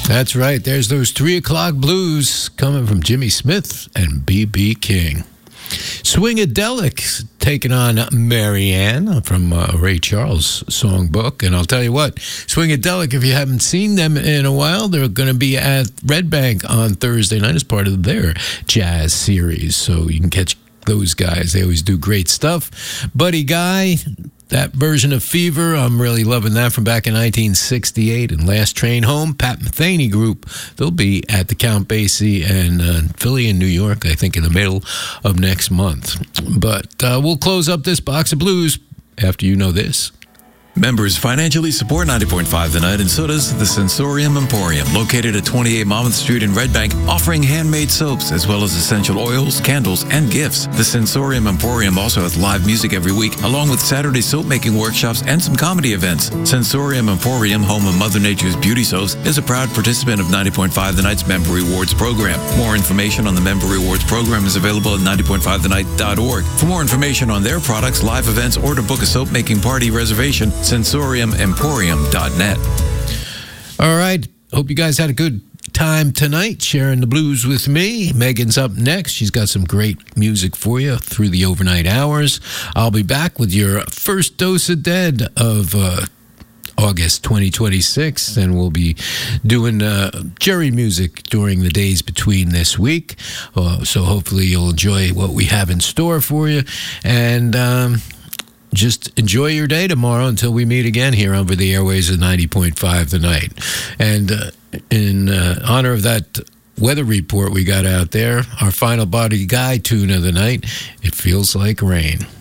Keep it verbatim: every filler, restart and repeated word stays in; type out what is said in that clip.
That's right. There's those three o'clock blues coming from Jimmy Smith and B B King. Swingadelic taking on Marianne from uh, Ray Charles' songbook. And I'll tell you what, Swingadelic, if you haven't seen them in a while, they're going to be at Red Bank on Thursday night as part of their jazz series. So you can catch those guys. They always do great stuff. Buddy Guy, that version of Fever, I'm really loving that from back in nineteen sixty-eight. And Last Train Home, Pat Metheny Group, they'll be at the Count Basie and uh, Philly and New York, I think, in the middle of next month. But uh, we'll close up this box of blues after you know this. Members financially support ninety point five The Night, and so does the Sensorium Emporium, located at twenty-eight Monmouth Street in Red Bank, offering handmade soaps as well as essential oils, candles, and gifts. The Sensorium Emporium also has live music every week, along with Saturday soap-making workshops and some comedy events. Sensorium Emporium, home of Mother Nature's beauty soaps, is a proud participant of ninety point five The Night's Member Rewards program. More information on the Member Rewards program is available at ninety point five the night dot org. For more information on their products, live events, or to book a soap-making party reservation, sensorium emporium dot net. All right. Hope you guys had a good time tonight sharing the blues with me. Megan's up next. She's got some great music for you through the overnight hours. I'll be back with your first dose of Dead of uh, August twenty twenty-six, and we'll be doing uh, Jerry music during the days between this week. Uh, so hopefully you'll enjoy what we have in store for you. And um, just enjoy your day tomorrow until we meet again here over the airways of ninety point five The Night. And uh, in uh, honor of that weather report we got out there, our final Buddy Guy tune of the night, It Feels Like Rain.